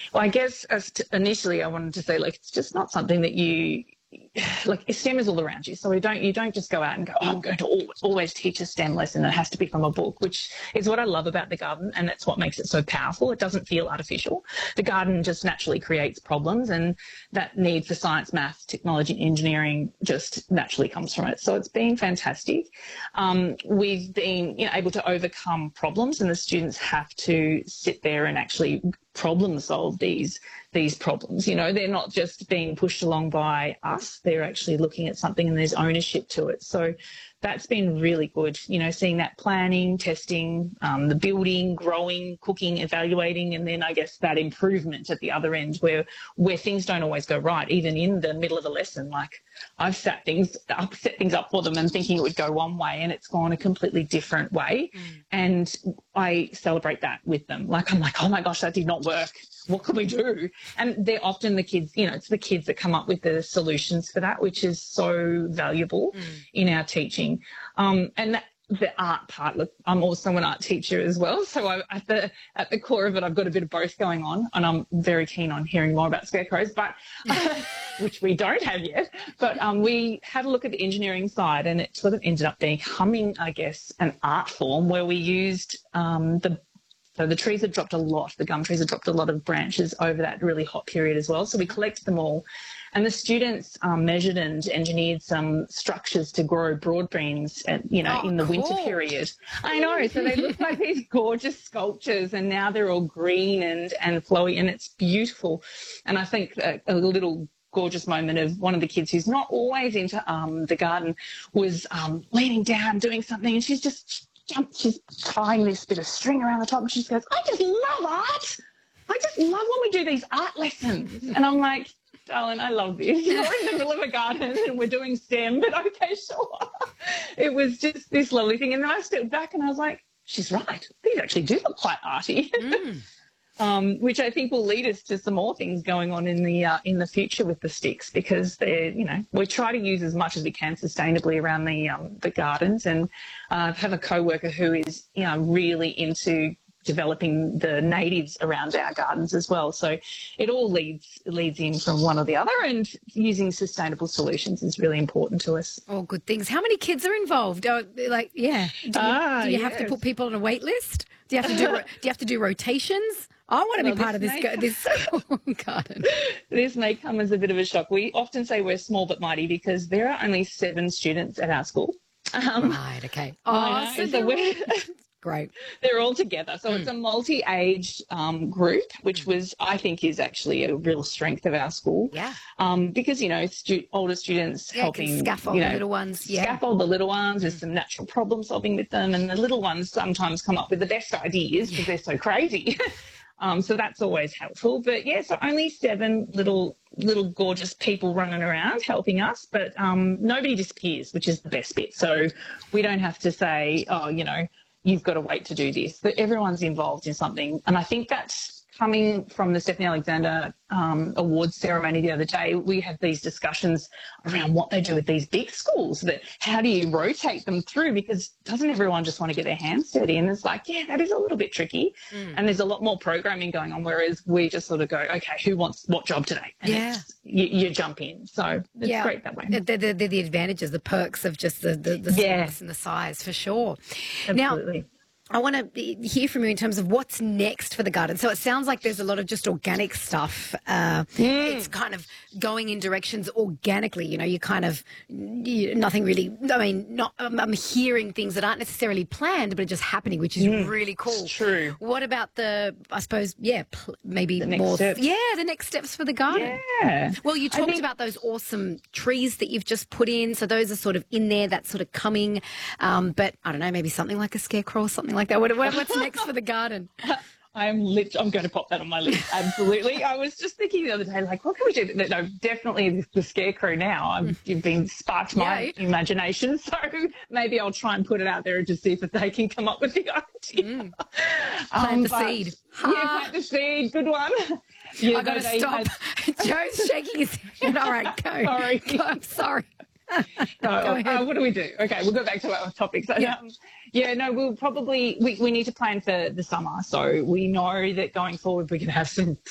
Well, I guess initially I wanted to say, like, it's just not something that you like. STEM is all around you, so you don't just go out and go, oh, I'm going to always teach a STEM lesson. It has to be from a book, which is what I love about the garden, and that's what makes it so powerful. It doesn't feel artificial. The garden just naturally creates problems, and that need for science, math, technology, and engineering just naturally comes from it. So it's been fantastic. We've been able to overcome problems, and the students have to sit there and actually problem solve these problems. They're not just being pushed along by us. They're actually looking at something and there's ownership to it. So that's been really good, seeing that planning, testing, the building, growing, cooking, evaluating, and then I guess that improvement at the other end where things don't always go right, even in the middle of a lesson. Like I've set things up for them and thinking it would go one way and it's gone a completely different way. And I celebrate that with them. Like I'm like, oh my gosh, that did not work. What can we do? And they're often the kids, it's the kids that come up with the solutions for that, which is so valuable in our teaching. And the art part, look, I'm also an art teacher as well. So at the core of it, I've got a bit of both going on, and I'm very keen on hearing more about scarecrows, but which we don't have yet. But we had a look at the engineering side, and it sort of ended up becoming, I guess, an art form where we used so the trees had dropped a lot. The gum trees had dropped a lot of branches over that really hot period as well. So we collected them all. And the students measured and engineered some structures to grow broadbeans, in the winter period. I know. So they look like these gorgeous sculptures, and now they're all green and flowy, and it's beautiful. And I think a little gorgeous moment of one of the kids who's not always into the garden was leaning down doing something, and she's tying this bit of string around the top, and she just goes, I just love art. I just love when we do these art lessons. And I'm like, darling, I love this. You're in the middle of a garden and we're doing STEM, but okay, sure. It was just this lovely thing. And then I stepped back and I was like, she's right. These actually do look quite arty. Which I think will lead us to some more things going on in the future with the sticks, because we try to use as much as we can sustainably around the gardens, and have a co-worker who is really into developing the natives around our gardens as well. So it all leads in from one or the other, and using sustainable solutions is really important to us. All good things. How many kids are involved? Do you have to put people on a wait list? Do you have to do rotations? I want to be part of this garden. This may come as a bit of a shock. We often say we're small but mighty because there are only 7 students at our school. Right, okay. Oh, so great. They're all together. So it's a multi-age group, which I think is actually a real strength of our school. Yeah. Because, older students helping scaffold the little ones. Yeah. Scaffold the little ones. There's some natural problem solving with them. And the little ones sometimes come up with the best ideas because they're so crazy. So that's always helpful. But, so only 7 little gorgeous people running around helping us, but nobody disappears, which is the best bit. So we don't have to say, you've got to wait to do this. But everyone's involved in something. And I think that's coming from the Stephanie Alexander awards ceremony the other day. We had these discussions around what they do with these big schools, that how do you rotate them through, because doesn't everyone just want to get their hands dirty? And it's like, that is a little bit tricky. And there's a lot more programming going on, whereas we just sort of go, okay, who wants what job today? And you jump in. So it's great that way. They're the advantages, the perks of just the size and the size, for sure. Absolutely. Now, I want to hear from you in terms of what's next for the garden. So it sounds like there's a lot of just organic stuff. It's kind of going in directions organically. You kind of nothing really. I mean, I'm hearing things that aren't necessarily planned, but are just happening, which is really cool. It's true. What about maybe the next more? Steps. The next steps for the garden. Yeah. Well, you talked about those awesome trees that you've just put in. So those are sort of in there. That's sort of coming. But I don't know, maybe something like a scarecrow or something like that. What's next for the garden? I'm going to pop that on my list. Absolutely. I was just thinking the other day, like, what can we do? No, definitely the scarecrow now. You've been sparked my imagination. So maybe I'll try and put it out there and just see if they can come up with the idea. Plant the seed. Plant the seed. Good one. I've got to stop. Joe's shaking his head. All right, go. Sorry. Go. I'm sorry. What do we do? Okay, we'll go back to our topics. We'll probably we need to plan for the summer. So we know that going forward we're going to have some